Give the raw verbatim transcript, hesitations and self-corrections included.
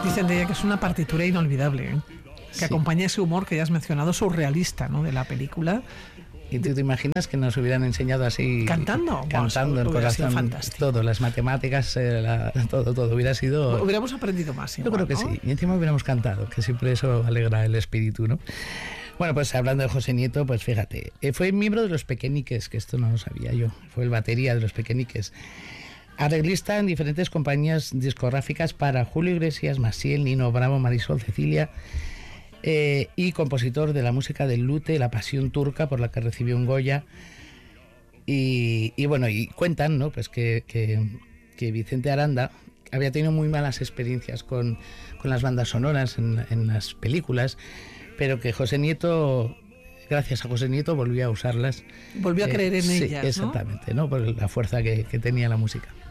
Dicen de ella que es una partitura inolvidable, ¿eh? Que sí. Acompaña ese humor que ya has mencionado, surrealista, ¿no?, de la película. ¿Y tú te imaginas que nos hubieran enseñado así? Cantando. Cantando, el corazón, todo, las matemáticas, eh, la, todo, todo. Hubiera sido... Hubiéramos aprendido más. Igual, yo creo que ¿no? sí. Y encima hubiéramos cantado, que siempre eso alegra el espíritu, ¿no? Bueno, pues hablando de José Nieto, pues fíjate, eh, fue miembro de Los Pequeñiques, que esto no lo sabía yo. Fue el batería de Los Pequeñiques. Arreglista en diferentes compañías discográficas para Julio Iglesias, Maciel, Nino Bravo, Marisol, Cecilia... Eh, y compositor de la música del Lute, La Pasión Turca, por la que recibió un Goya. Y, y bueno, y cuentan, ¿no?, pues que, que, que Vicente Aranda había tenido muy malas experiencias con, con las bandas sonoras en, en las películas, pero que José Nieto, gracias a José Nieto, volvió a usarlas. Volvió a creer en eh, ellas, sí, exactamente, ¿no?, por la fuerza que, que tenía la música.